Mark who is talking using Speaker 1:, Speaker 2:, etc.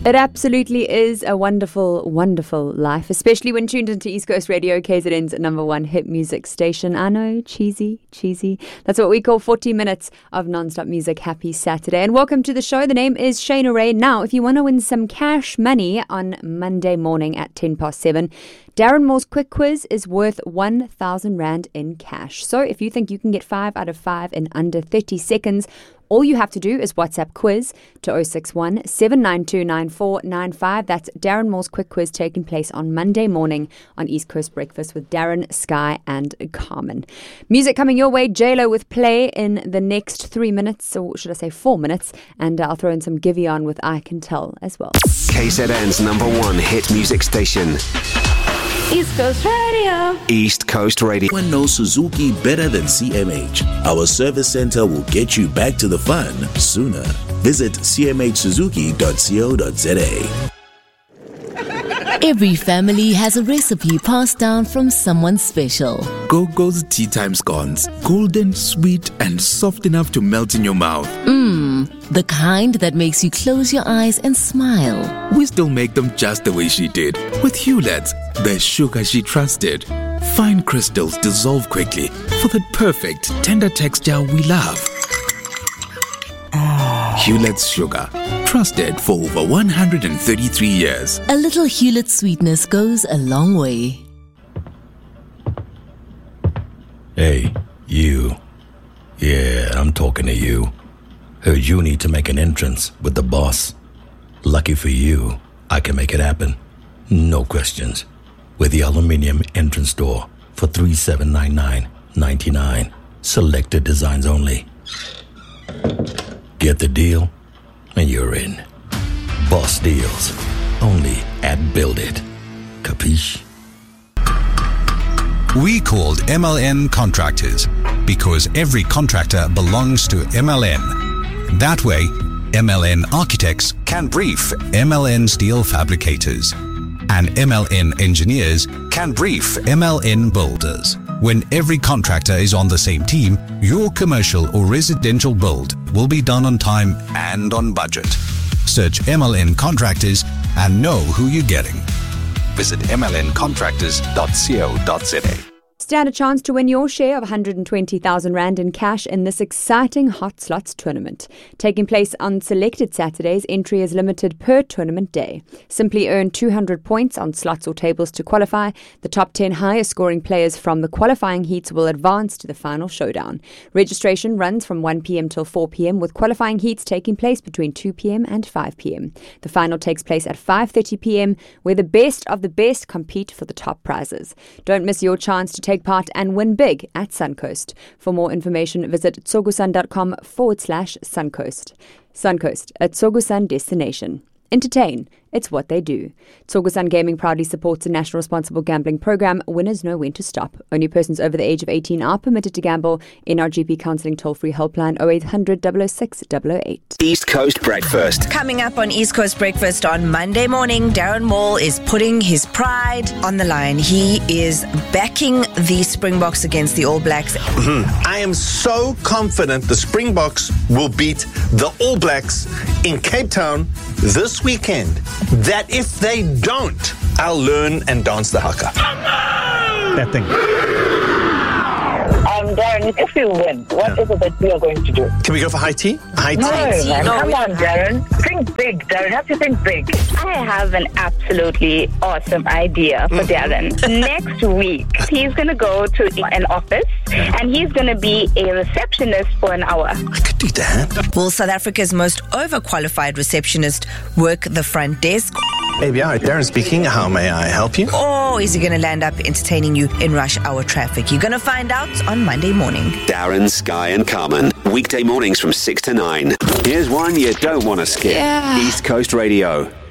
Speaker 1: It absolutely is a wonderful, wonderful life, especially when tuned into East Coast Radio, KZN's #1 hit music station. I know, cheesy. That's what we call 40 minutes of non-stop music. Happy Saturday. And welcome to the show. The name is Shayna Ray. Now, if you want to win some cash money on Monday morning at 7:10, Darren Moore's quick quiz is worth 1,000 Rand in cash. So if you think you can get 5 out of 5 in under 30 seconds, all you have to do is WhatsApp quiz to 061 792 9495. That's Darren Moore's quick quiz taking place on Monday morning on East Coast Breakfast with Darren, Sky and Carmen. Music coming your way. J-Lo with Play in the next 3 minutes, or should I say 4 minutes. And I'll throw in some Giveon with I Can Tell as well.
Speaker 2: KZN's #1 hit music station.
Speaker 3: East Coast Radio.
Speaker 2: East Coast Radio.
Speaker 4: Everyone knows Suzuki better than CMH. Our service center will get you back to the fun sooner. Visit cmhsuzuki.co.za.
Speaker 5: Every family has a recipe passed down from someone special.
Speaker 6: Gogo's tea time scones. Golden, sweet, and soft enough to melt in your mouth.
Speaker 5: The kind that makes you close your eyes and smile.
Speaker 6: We still make them just the way she did. With Hewlett's, the sugar she trusted. Fine crystals dissolve quickly for the perfect, tender texture we love. Hewlett's sugar. Trusted for over 133 years.
Speaker 5: A little Hewlett sweetness goes a long way.
Speaker 7: Hey, you. Yeah, I'm talking to you. Heard you need to make an entrance with the boss. Lucky for you, I can make it happen. No questions. With the aluminium entrance door for $3,799.99. Selected designs only. Get the deal, and you're in. Boss deals. Only at Build It. Capiche?
Speaker 8: We called MLN Contractors because every contractor belongs to MLN. That way, MLN Architects can brief MLN Steel Fabricators, and MLN Engineers can brief MLN Builders. When every contractor is on the same team, your commercial or residential build will be done on time and on budget. Search MLN Contractors and know who you're getting. Visit mlncontractors.co.za.
Speaker 1: Stand a chance to win your share of 120,000 Rand in cash in this exciting Hot Slots tournament. Taking place on selected Saturdays, entry is limited per tournament day. Simply earn 200 points on slots or tables to qualify. The top 10 highest scoring players from the qualifying heats will advance to the final showdown. Registration runs from 1 p.m. till 4 p.m. with qualifying heats taking place between 2 p.m. and 5 p.m. The final takes place at 5:30 p.m. where the best of the best compete for the top prizes. Don't miss your chance to take part and win big at Suncoast. For more information, visit tsogusan.com/Suncoast. Suncoast, a Tsogusan destination. Entertain. It's what they do. Tsogusan Gaming proudly supports the National Responsible Gambling Program. Winners know when to stop. Only persons over the age of 18 are permitted to gamble. NRGP Counselling toll-free helpline 0800 006 008.
Speaker 2: East Coast Breakfast.
Speaker 9: Coming up on East Coast Breakfast on Monday morning, Darren Moore is putting his pride on the line. He is backing the Springboks against the All Blacks.
Speaker 10: I am so confident the Springboks will beat the All Blacks in Cape Town this weekend that if they don't, I'll learn and dance the haka. That thing.
Speaker 11: Darren, if you win, what is it that we are going to do?
Speaker 10: Can we go for high tea? High tea?
Speaker 11: No, man, come on, Darren. Think big, Darren. Have to think big.
Speaker 3: I have an absolutely awesome idea for Darren. Next week, he's going to go to an office and he's going to be a receptionist for an hour.
Speaker 10: I could do that.
Speaker 9: Will South Africa's most overqualified receptionist work the front desk?
Speaker 10: ABI, Darren speaking. How may I help you?
Speaker 9: Or is he going to land up entertaining you in rush hour traffic? You're going to find out on Monday morning.
Speaker 2: Darren, Sky and Carmen. Weekday mornings from 6 to 9. Here's one you don't want to skip. East Coast Radio.